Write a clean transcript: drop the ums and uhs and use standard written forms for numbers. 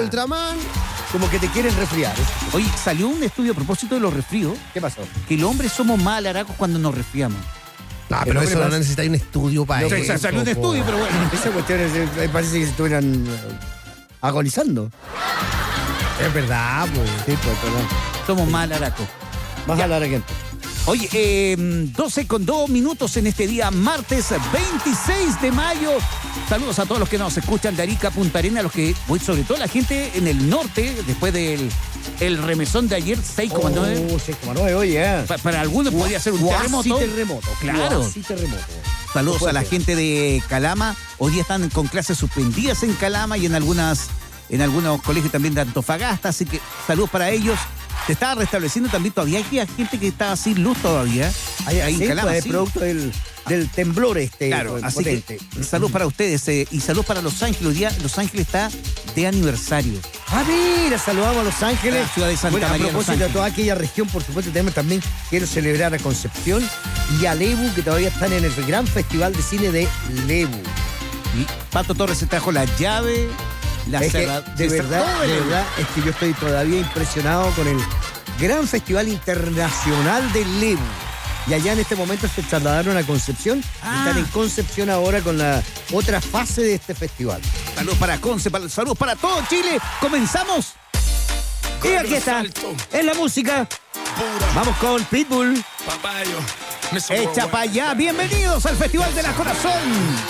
Ultraman, como que te quieren resfriar. Oye, salió un estudio a propósito de los resfríos, ¿Qué pasó? que los hombres somos más alaracos cuando nos resfriamos. No, Pero eso no necesita un estudio para O sea, eso. salió un estudio, pero bueno. Esa cuestión parece que se estuvieran agonizando. Es verdad, pues. Sí, pues, perdón. Somos más alaracos. Más a la gente. Oye, 12:02 en este día, martes 26 de mayo. Saludos a todos los que nos escuchan de Arica, Punta Arenas, los que, sobre todo la gente en el norte, después del remesón de ayer, 6,9. 6,9, oye. Para algunos podría ser un terremoto. Terremoto, Claro. Cuasi terremoto. Saludos No a la puede ser. gente de Calama. Hoy día están con clases suspendidas en Calama y en algunos colegios también de Antofagasta, así que saludos para ellos. Se estaba restableciendo también, todavía hay gente que está sin luz todavía. Ahí en Sí, Calama, pues, sí. producto del temblor Claro, así potente. que salud para ustedes y salud para Los Ángeles. Hoy día Los Ángeles está de aniversario. Ah, mira, saludamos a Los Ángeles. La ciudad de Santa Bueno, María de a Los propósito de Ángeles. toda aquella región, por supuesto, también quiero celebrar a Concepción y a Lebu, que todavía están en el gran festival de cine de Lebu. Y Pato Torres se trajo la llave, la Es que, cerra- de se verdad, sacó de verdad, es que yo estoy todavía impresionado con el gran festival internacional de Lebu. Y allá en este momento se trasladaron a Concepción. Ah. Están en Concepción ahora con la otra fase de este festival. Saludos para Conce, saludos para todo Chile. Comenzamos. Y aquí está, en la música. Vamos con Pitbull. Echa para allá. Bienvenidos al Festival de la Corazón.